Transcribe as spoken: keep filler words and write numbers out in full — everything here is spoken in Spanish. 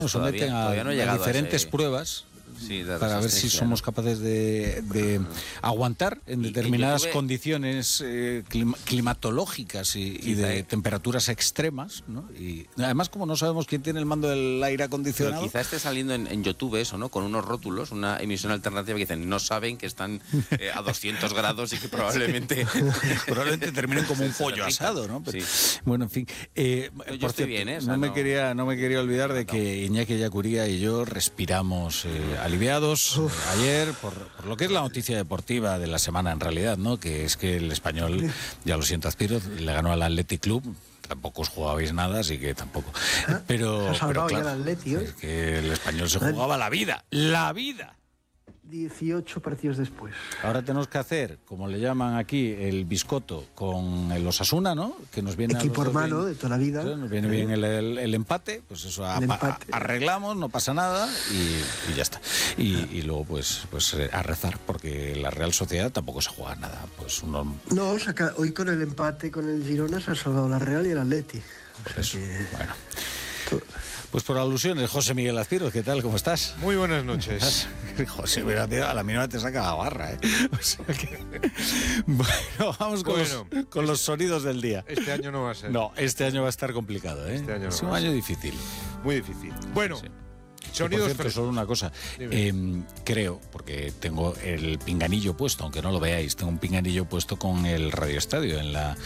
Nos someten Todavía- a, todavía no he a llegado a diferentes ese- pruebas Sí, de para ver si resistencia, somos ¿no? capaces de, de aguantar en Y- y determinadas yo tuve- condiciones eh, clima- climatológicas y, y de Quizá- temperaturas extremas, ¿no? Y además, como no sabemos quién tiene el mando del aire Pero acondicionado, quizá esté saliendo en, en YouTube eso, ¿no? Con unos rótulos, una emisión alternativa que dicen, no saben que están eh, a doscientos grados y que probablemente... probablemente terminen como un se- se pollo derritan. asado, ¿no? Pero- Sí. Bueno, en fin. Eh, Yo por estoy cierto, bien, ¿eh? O no, sea, me no- quería, no me quería olvidar de que Iñaki Yacuría y yo respiramos eh, aliviados eh, ayer por, por lo que es la noticia deportiva de la semana en realidad, ¿no? Que es que el Español, ya lo siento Azpiro, le ganó al Athletic Club. Tampoco os jugabais nada, así que tampoco. Pero, Se ha salvado pero ya claro, el Atleti hoy. es que el Español se jugaba la vida, la vida. dieciocho partidos después. Ahora tenemos que hacer, como le llaman aquí, el biscotto con el Osasuna, ¿no? Que nos viene a Equipo los dos hermano bien- de toda la vida. Nos viene bien el, el- el empate, pues eso, El apa- empate. arreglamos, no pasa nada y, y ya está. Y, y luego, pues, pues eh, a rezar, porque la Real Sociedad tampoco se juega nada. Pues uno, No, saca- hoy con el empate con el Girona se ha salvado la Real y el Atleti. O por sea eso, que- bueno. to- Pues por alusiones, José Miguel Azpiro, ¿qué tal? ¿Cómo estás? Muy buenas noches. José Miguel Azpiro, a la mínima te saca la barra, ¿eh? O sea que... Bueno, vamos con, Bueno, los, con los sonidos del día. Este año no va a ser. No, este año va a estar complicado, ¿eh? Este año no es va un a año ser. difícil. Muy difícil. Bueno, Sí. Que, por sonidos cierto, frescos. solo una cosa. Dime. Eh, creo, porque tengo el pinganillo puesto, aunque no lo veáis, tengo un pinganillo puesto con el Radio Estadio en la